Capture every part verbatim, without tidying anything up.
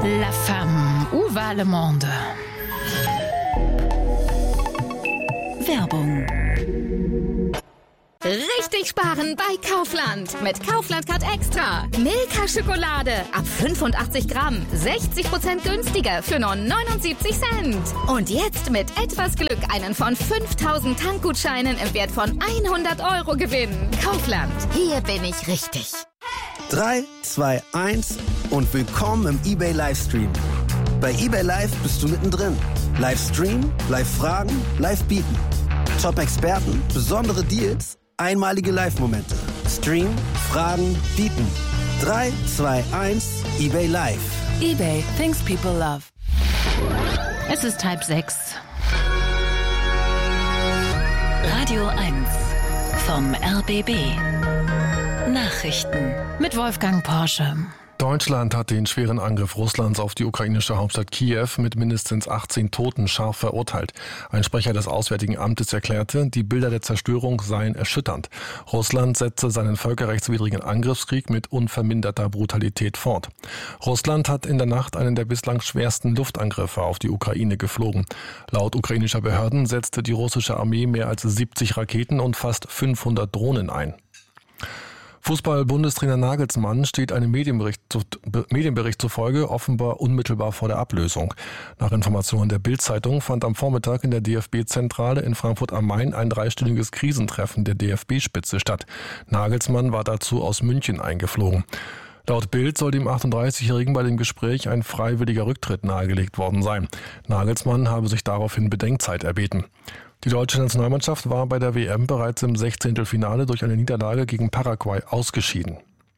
La femme, où va le monde? Werbung. Richtig sparen bei Kaufland. Mit Kaufland Card Extra. Milka Schokolade ab fünfundachtzig Gramm. sechzig Prozent günstiger für nur neunundsiebzig Cent. Und jetzt mit etwas Glück einen von fünftausend Tankgutscheinen im Wert von hundert Euro gewinnen. Kaufland. Hier bin ich richtig. drei, zwei, eins und willkommen im eBay Livestream. Bei eBay Live bist du mittendrin. Livestream, Live-Fragen, Live-Bieten. Top-Experten, besondere Deals, einmalige Live-Momente. Stream, Fragen, Bieten. drei, zwei, eins, eBay Live. eBay, things people love. Es ist halb sechs. Radio eins vom R B B. Nachrichten Mit Wolfgang Porsche. Deutschland hat den schweren Angriff Russlands auf die ukrainische Hauptstadt Kiew mit mindestens achtzehn Toten scharf verurteilt. Ein Sprecher des Auswärtigen Amtes erklärte, die Bilder der Zerstörung seien erschütternd. Russland setze seinen völkerrechtswidrigen Angriffskrieg mit unverminderter Brutalität fort. Russland hat in der Nacht einen der bislang schwersten Luftangriffe auf die Ukraine geflogen. Laut ukrainischer Behörden setzte die russische Armee mehr als siebzig Raketen und fast fünfhundert Drohnen ein. Fußball-Bundestrainer Nagelsmann steht einem Medienbericht, Medienbericht zufolge offenbar unmittelbar vor der Ablösung. Nach Informationen der Bild-Zeitung fand am Vormittag in der D F B-Zentrale in Frankfurt am Main ein dreistündiges Krisentreffen der D F B-Spitze statt. Nagelsmann war dazu aus München eingeflogen. Laut Bild soll dem achtunddreißigjährigen bei dem Gespräch ein freiwilliger Rücktritt nahegelegt worden sein. Nagelsmann habe sich daraufhin Bedenkzeit erbeten. Die deutsche Nationalmannschaft war bei der W M bereits im Sechzehntelfinale durch eine Niederlage gegen Paraguay ausgeschieden.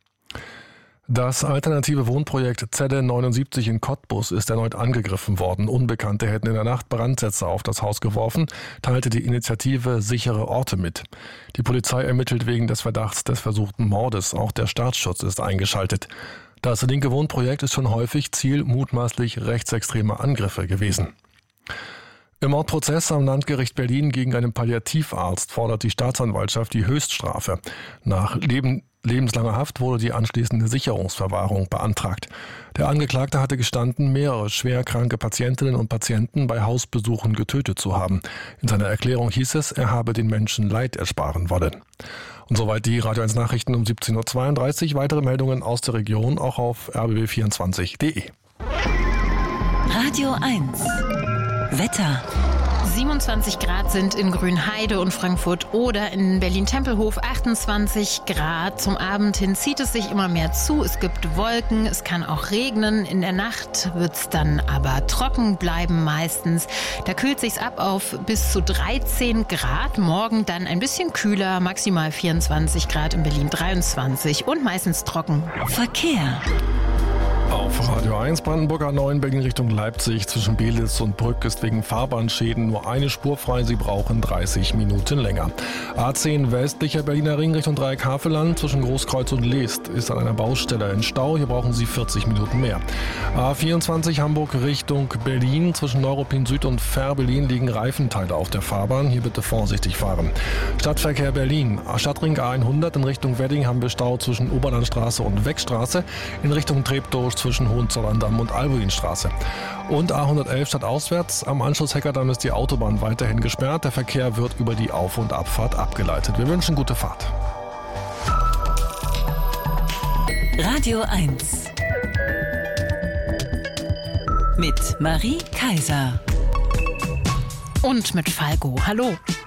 Das alternative Wohnprojekt Zelle neunundsiebzig in Cottbus ist erneut angegriffen worden. Unbekannte hätten in der Nacht Brandsätze auf das Haus geworfen, teilte die Initiative Sichere Orte mit. Die Polizei ermittelt wegen des Verdachts des versuchten Mordes. Auch der Staatsschutz ist eingeschaltet. Das linke Wohnprojekt ist schon häufig Ziel mutmaßlich rechtsextremer Angriffe gewesen. Im Mordprozess am Landgericht Berlin gegen einen Palliativarzt fordert die Staatsanwaltschaft die Höchststrafe. Nach Leben, lebenslanger Haft wurde die anschließende Sicherungsverwahrung beantragt. Der Angeklagte hatte gestanden, mehrere schwerkranke Patientinnen und Patienten bei Hausbesuchen getötet zu haben. In seiner Erklärung hieß es, er habe den Menschen Leid ersparen wollen. Und soweit die Radio eins Nachrichten um siebzehn Uhr zweiunddreißig. Weitere Meldungen aus der Region auch auf r b b vierundzwanzig punkt d e. Radio eins Wetter. siebenundzwanzig Grad sind in Grünheide und Frankfurt oder in Berlin-Tempelhof achtundzwanzig Grad. Zum Abend hin zieht es sich immer mehr zu. Es gibt Wolken, es kann auch regnen. In der Nacht wird es dann aber trocken bleiben meistens. Da kühlt sich's ab auf bis zu dreizehn Grad. Morgen dann ein bisschen kühler, maximal vierundzwanzig Grad, in Berlin dreiundzwanzig und meistens trocken. Verkehr. Auf Radio eins Brandenburger neun Berlin Richtung Leipzig zwischen Belitz und Brück ist wegen Fahrbahnschäden nur eine Spur frei. Sie brauchen dreißig Minuten länger. A zehn westlicher Berliner Ring Richtung Dreieck Havelland zwischen Großkreuz und Leest ist an einer Baustelle in Stau. Hier brauchen Sie vierzig Minuten mehr. A vierundzwanzig Hamburg Richtung Berlin zwischen Neuruppin Süd und Fährberlin liegen Reifenteile auf der Fahrbahn. Hier bitte vorsichtig fahren. Stadtverkehr Berlin. Stadtring A hundert in Richtung Wedding haben wir Stau zwischen Oberlandstraße und Weckstraße. In Richtung Treptow zwischen Hohenzollern-Damm und Albuinstraße. Und A hundertelf stadtauswärts. Am Anschluss Heckerdamm ist die Autobahn weiterhin gesperrt. Der Verkehr wird über die Auf- und Abfahrt abgeleitet. Wir wünschen gute Fahrt. Radio eins mit Marie Kaiser. Und mit Falco. Hallo.